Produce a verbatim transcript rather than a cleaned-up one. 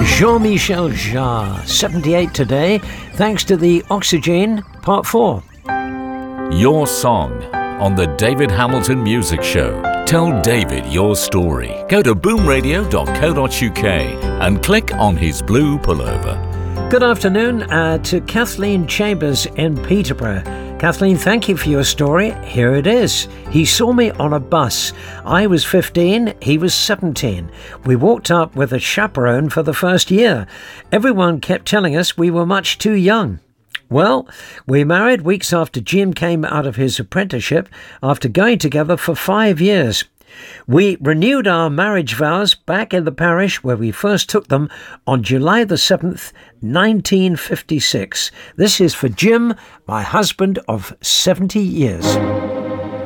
Jean-Michel Jarre, seventy-eight today, thanks to the Oxygen Part four. Your song on the David Hamilton Music Show. Tell David your story. Go to boom radio dot co dot uk and click on his blue pullover. Good afternoon uh, to Kathleen Chambers in Peterborough. Kathleen, thank you for your story. Here it is. He saw me on a bus. I was fifteen, he was seventeen. We walked up with a chaperone for the first year. Everyone kept telling us we were much too young. Well, we married weeks after Jim came out of his apprenticeship after going together for five years. We renewed our marriage vows back in the parish where we first took them on July the seventh, nineteen fifty-six. This is for Jim, my husband of seventy years.